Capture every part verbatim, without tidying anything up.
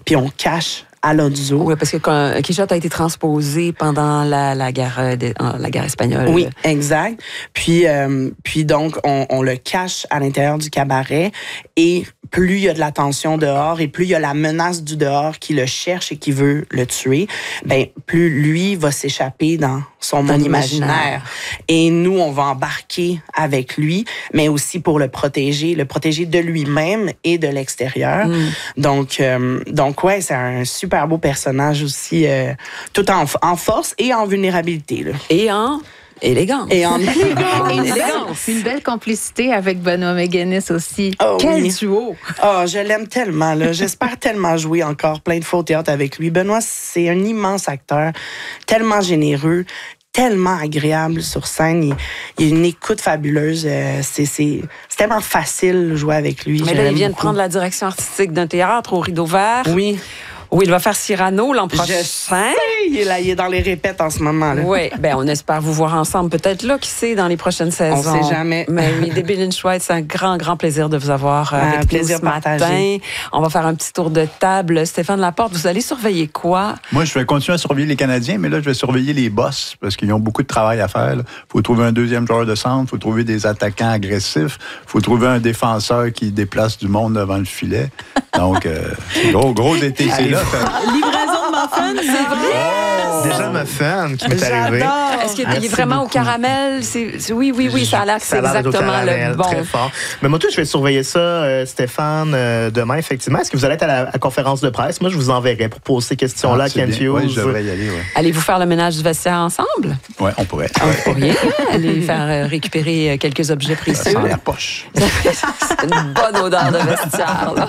puis on cache à l'Odzo. Oui, parce que quand Quichotte a été transposé pendant la, la, guerre, de, la guerre espagnole. Oui, exact. Puis, euh, puis donc, on, on le cache à l'intérieur du cabaret et plus il y a de la tension dehors et plus il y a la menace du dehors qui le cherche et qui veut le tuer, ben plus lui va s'échapper dans son monde imaginaire. imaginaire. Et nous, on va embarquer avec lui, mais aussi pour le protéger, le protéger de lui-même et de l'extérieur. Mm. Donc, euh, donc ouais, c'est un super beau personnage aussi, euh, tout en, en force et en vulnérabilité. Là. Et en... élégance. Et en élégance. Et une, belle, une belle complicité avec Benoît McGuinness aussi. Oh, Quel oui. duo! Oh, je l'aime tellement. Là. J'espère tellement jouer encore plein de fois au théâtre avec lui. Benoît, c'est un immense acteur, tellement généreux, tellement agréable sur scène. Il, il a une écoute fabuleuse. Euh, c'est, c'est, c'est tellement facile de jouer avec lui. Mais je là, il vient beaucoup. de prendre la direction artistique d'un théâtre au Rideau Vert. Oui. Oui, il va faire Cyrano l'an prochain. Je sais, il est là, il est dans les répètes en ce moment. Là. Oui, ben on espère vous voir ensemble peut-être là, qui sait, dans les prochaines saisons. On sait jamais. Mais oui, Debbie Lynch-White, c'est un grand, grand plaisir de vous avoir avec un nous plaisir ce matin. partagé. On va faire un petit tour de table. Stéphane Laporte, vous allez surveiller quoi? Moi, je vais continuer à surveiller les Canadiens, mais là, je vais surveiller les boss parce qu'ils ont beaucoup de travail à faire. Il faut trouver un deuxième joueur de centre, il faut trouver des attaquants agressifs, il faut trouver un défenseur qui déplace du monde devant le filet. Donc, euh, gros, gros été, c'est là. Livraison de muffins, c'est vrai? Oh, déjà ma fan qui m'est arrivée. Est-ce qu'il est vraiment beaucoup. Au caramel? C'est, c'est, oui, oui, oui, ça a l'air que c'est exactement caramel, le bon. Très fort. Mais moi, tout, je vais surveiller ça, euh, Stéphane, euh, demain, effectivement. Est-ce que vous allez être à la, à la conférence de presse? Moi, je vous enverrai pour poser ces questions-là ah, à Kent Hughes. Oui, je devrais y aller, oui. Allez-vous faire le ménage du vestiaire ensemble? Oui, on pourrait. Ah, vous pourriez aller faire récupérer quelques objets précieux. Sans la poche. C'est une bonne odeur de vestiaire, là.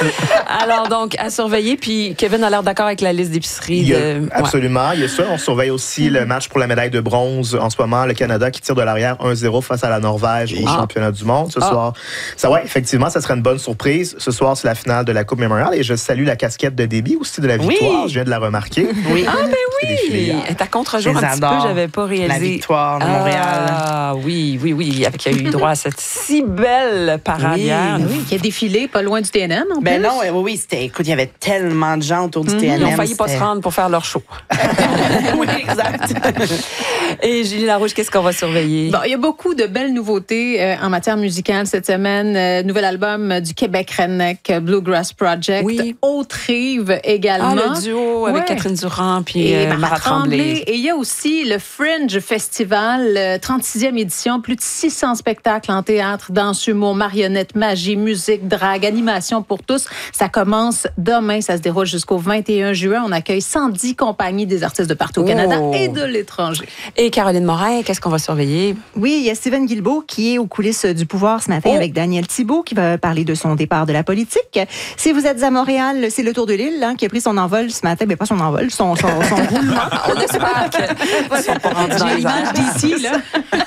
Alors, donc, à surveiller. Puis, Kevin a l'air d'accord avec la liste d'épicerie. Il y a, de... Absolument. Ouais. Il y a ça. On surveille aussi mm-hmm. le match pour la médaille de bronze. En ce moment, le Canada qui tire de l'arrière un zéro face à la Norvège au ah. championnat du monde ce ah. soir. Ça, ouais, effectivement, ça serait une bonne surprise. Ce soir, c'est la finale de la Coupe Memorial. Et je salue la casquette de Debbie aussi de la victoire. Oui. Je viens de la remarquer. Oui. Ah, ben oui! Elle est à contre-jour un petit peu. Je n'avais pas réalisé. La victoire de Montréal. Ah, oui, oui, oui. Avec qui a eu droit à cette si belle paradière. Oui, oui, qui a défilé pas loin du T N M, en ben plus. non, oui, oui, c'était, écoute, il y avait tellement de gens autour du mmh, T N M. Ils ont failli pas se rendre pour faire leur show. Oui, exact. Et Julie Larouche, qu'est-ce qu'on va surveiller? Bon, il y a beaucoup de belles nouveautés euh, en matière musicale cette semaine. Euh, nouvel album du Québec Redneck Bluegrass Project. Oui. Haute-Rive également. Ah, le duo avec ouais. Catherine Durand puis euh, Mara Tremblay. Et il y a aussi le Fringe Festival, euh, trente-sixième édition. Plus de six cents spectacles en théâtre, danse, humour, marionnette, magie, musique, drague, animation pour tous. Ça commence demain. Ça se déroule jusqu'au vingt et un juin. On accueille cent dix compagnies des artistes de partout au Canada oh. et de l'étranger. Et Caroline Morin, qu'est-ce qu'on va surveiller? Oui, il y a Steven Guilbeault qui est aux coulisses du pouvoir ce matin oh. avec Daniel Thibault qui va parler de son départ de la politique. Si vous êtes à Montréal, c'est le Tour de l'île hein, qui a pris son envol ce matin. Mais pas son envol, son, son, son roulement. On espère qu'ils sont pas rendus dans les l'image d'ici, là.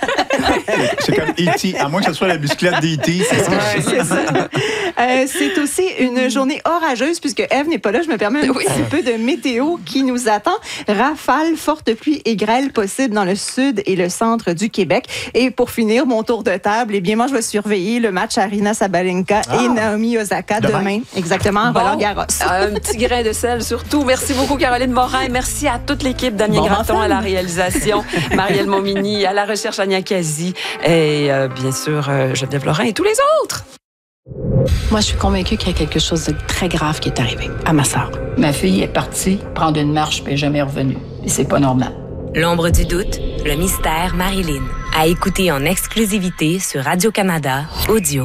C'est comme E T, à moins que ce soit la bicyclette d'E T. C'est, ouais, c'est ça. Euh, c'est aussi une journée orageuse puisque Ève n'est pas là. Je me permets un oui. petit peu de météo qui nous attend. Rafales, fortes pluies et grêles possibles dans le sud et le centre du Québec. Et pour finir, mon tour de table, eh bien, moi, je vais surveiller le match Aryna Sabalenka ah. et Naomi Osaka demain. demain exactement, en bon. Roland-Garros. Un petit grain de sel surtout. Merci beaucoup, Caroline Morin. Merci à toute l'équipe, Damien bon Graton à la réalisation, Marielle Momini à la recherche, Ania Kazi et euh, bien sûr euh, Geneviève Lorrain et tous les autres. Moi, je suis convaincue qu'il y a quelque chose de très grave qui est arrivé à ma sœur. Ma fille est partie prendre une marche et n'est jamais revenue. Et c'est pas normal. L'ombre du doute, le mystère Marilyn. À écouter en exclusivité sur Radio-Canada Audio.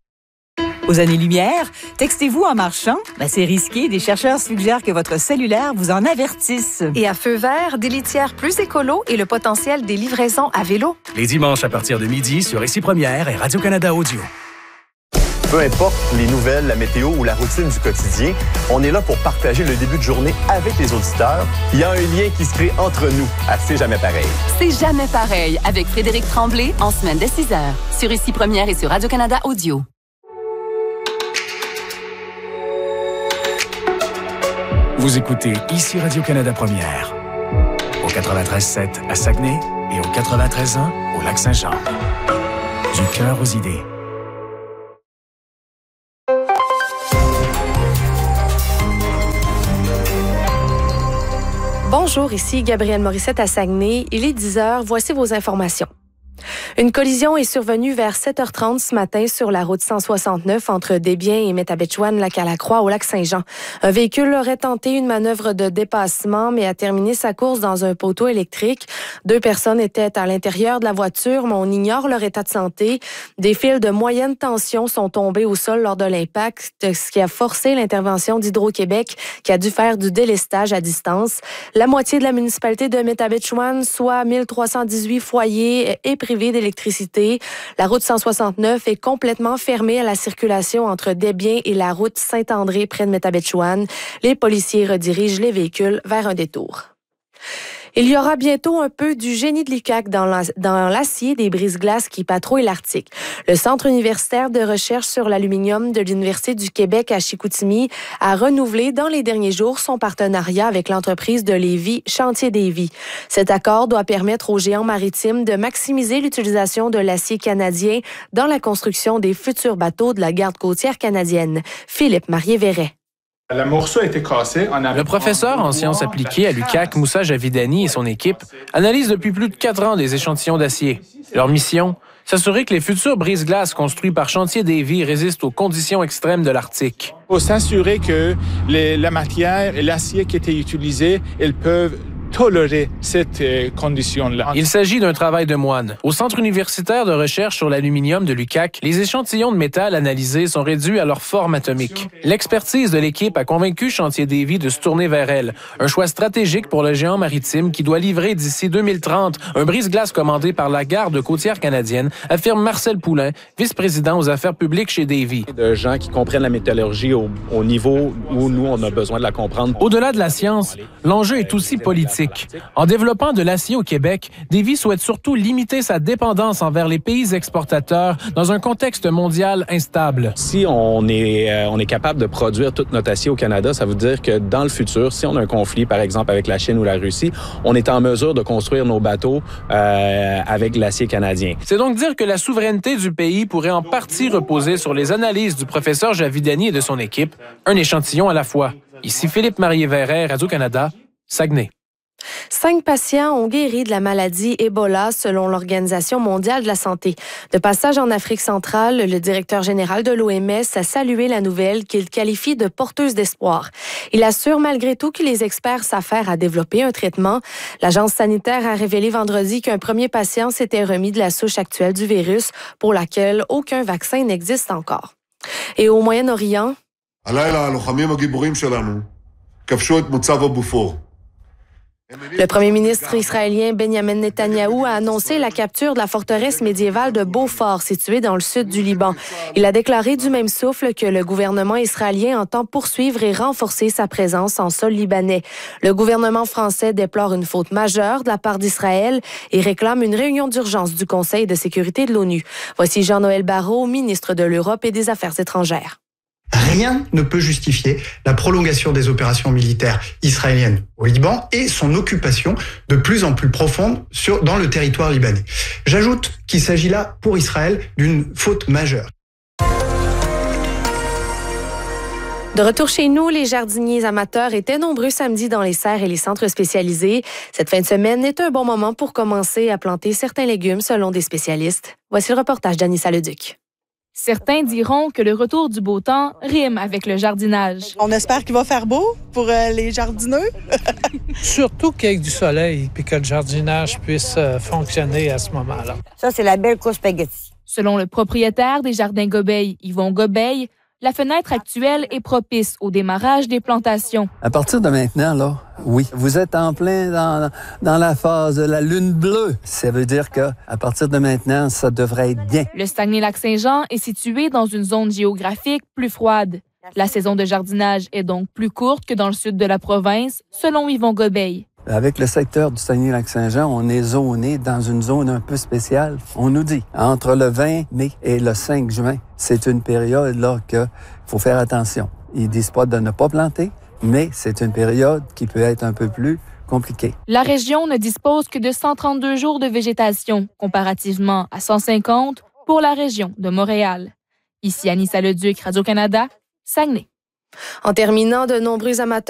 Aux années-lumière, textez-vous en marchant? Ben, c'est risqué. Des chercheurs suggèrent que votre cellulaire vous en avertisse. Et à feu vert, des litières plus écolo et le potentiel des livraisons à vélo. Les dimanches à partir de midi sur Ici Première et Radio-Canada Audio. Peu importe les nouvelles, la météo ou la routine du quotidien, on est là pour partager le début de journée avec les auditeurs. Il y a un lien qui se crée entre nous à C'est jamais pareil. C'est jamais pareil avec Frédéric Tremblay en semaine dès six heures sur Ici Première et sur Radio-Canada Audio. Vous écoutez Ici Radio-Canada Première au quatre-vingt-treize sept à Saguenay et au quatre-vingt-treize un au Lac-Saint-Jean. Du cœur aux idées. Bonjour, ici Gabrielle Morissette à Saguenay. Il est dix heures, voici vos informations. Une collision est survenue vers sept heures trente ce matin sur la route cent soixante-neuf entre Desbiens et Métabetchouan-Lac-à-la-Croix au Lac-Saint-Jean. Un véhicule aurait tenté une manœuvre de dépassement mais a terminé sa course dans un poteau électrique. Deux personnes étaient à l'intérieur de la voiture, mais on ignore leur état de santé. Des fils de moyenne tension sont tombés au sol lors de l'impact, ce qui a forcé l'intervention d'Hydro-Québec qui a dû faire du délestage à distance. La moitié de la municipalité de Métabetchouan, soit mille trois cent dix-huit foyers, est privée d'électricité. La route cent soixante-neuf est complètement fermée à la circulation entre Desbiens et la route Saint-André près de Métabetchouan. Les policiers redirigent les véhicules vers un détour. Il y aura bientôt un peu du génie de l'U Q A C dans, la, dans l'acier des brise-glaces qui patrouillent l'Arctique. Le Centre universitaire de recherche sur l'aluminium de l'Université du Québec à Chicoutimi a renouvelé dans les derniers jours son partenariat avec l'entreprise de Lévis, Chantier Davy. Cet accord doit permettre aux géants maritimes de maximiser l'utilisation de l'acier canadien dans la construction des futurs bateaux de la garde côtière canadienne. Philippe Marié-Verret. Le morceau a été cassé. On avait... Le professeur en sciences appliquées à l'U Q A C, Moussa Javidani et son équipe analysent depuis plus de quatre ans des échantillons d'acier. Leur mission, s'assurer que les futurs brise-glaces construits par Chantier Davy résistent aux conditions extrêmes de l'Arctique. Il faut s'assurer que les, la matière et l'acier qui étaient utilisés, ils peuvent tolérer cette euh, condition-là. Il s'agit d'un travail de moine. Au Centre universitaire de recherche sur l'aluminium de l'U Q A C, les échantillons de métal analysés sont réduits à leur forme atomique. L'expertise de l'équipe a convaincu Chantier Davy de se tourner vers elle. Un choix stratégique pour le géant maritime qui doit livrer d'ici deux mille trente un brise-glace commandé par la garde côtière canadienne, affirme Marcel Poulain, vice-président aux affaires publiques chez Davy. De gens qui comprennent la métallurgie au, au niveau où nous, on a besoin de la comprendre. Au-delà de la science, l'enjeu est aussi politique. En développant de l'acier au Québec, Davy souhaite surtout limiter sa dépendance envers les pays exportateurs dans un contexte mondial instable. Si on est, euh, on est capable de produire tout notre acier au Canada, ça veut dire que dans le futur, si on a un conflit, par exemple, avec la Chine ou la Russie, on est en mesure de construire nos bateaux euh, avec l'acier canadien. C'est donc dire que la souveraineté du pays pourrait en partie reposer sur les analyses du professeur Javidani et de son équipe, un échantillon à la fois. Ici Philippe Marié-Verret, Radio-Canada, Saguenay. Cinq patients ont guéri de la maladie Ebola selon l'Organisation mondiale de la santé. De passage en Afrique centrale, le directeur général de l'O M S a salué la nouvelle qu'il qualifie de porteuse d'espoir. Il assure malgré tout que les experts s'affairent à développer un traitement. L'agence sanitaire a révélé vendredi qu'un premier patient s'était remis de la souche actuelle du virus pour laquelle aucun vaccin n'existe encore. Et au Moyen-Orient... Le premier ministre israélien Benjamin Netanyahou a annoncé la capture de la forteresse médiévale de Beaufort, située dans le sud du Liban. Il a déclaré du même souffle que le gouvernement israélien entend poursuivre et renforcer sa présence en sol libanais. Le gouvernement français déplore une faute majeure de la part d'Israël et réclame une réunion d'urgence du Conseil de sécurité de l'ONU. Voici Jean-Noël Barrot, ministre de l'Europe et des Affaires étrangères. Rien ne peut justifier la prolongation des opérations militaires israéliennes au Liban et son occupation de plus en plus profonde sur, dans le territoire libanais. J'ajoute qu'il s'agit là, pour Israël, d'une faute majeure. De retour chez nous, les jardiniers amateurs étaient nombreux samedi dans les serres et les centres spécialisés. Cette fin de semaine est un bon moment pour commencer à planter certains légumes selon des spécialistes. Voici le reportage d'Anissa Leduc. Certains diront que le retour du beau temps rime avec le jardinage. On espère qu'il va faire beau pour euh, les jardineux. Surtout qu'il y ait du soleil et que le jardinage puisse euh, fonctionner à ce moment-là. Ça, c'est la belle course spaghetti. Selon le propriétaire des jardins Gobeil, Yvon Gobeil, la fenêtre actuelle est propice au démarrage des plantations. À partir de maintenant, là, oui, vous êtes en plein dans, dans la phase de la lune bleue. Ça veut dire qu'à partir de maintenant, ça devrait être bien. Le Saguenay-Lac-Saint-Jean est situé dans une zone géographique plus froide. La saison de jardinage est donc plus courte que dans le sud de la province, selon Yvon Gobeil. Avec le secteur du Saguenay-Lac-Saint-Jean, on est zoné dans une zone un peu spéciale. On nous dit, entre le vingt mai et le cinq juin, c'est une période là qu'il faut faire attention. Ils disent pas de ne pas planter, mais c'est une période qui peut être un peu plus compliquée. La région ne dispose que de cent trente-deux jours de végétation, comparativement à cent cinquante pour la région de Montréal. Ici Anissa Leduc, Radio-Canada, Saguenay. En terminant, de nombreux amateurs